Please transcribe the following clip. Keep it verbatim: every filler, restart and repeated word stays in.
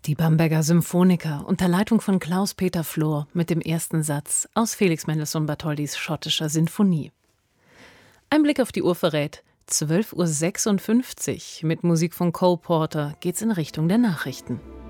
Die Bamberger Symphoniker unter Leitung von Klaus-Peter Flohr mit dem ersten Satz aus Felix Mendelssohn Bartholdys schottischer Sinfonie. Ein Blick auf die Uhr verrät, zwölf Uhr sechsundfünfzig. Mit Musik von Cole Porter geht's in Richtung der Nachrichten.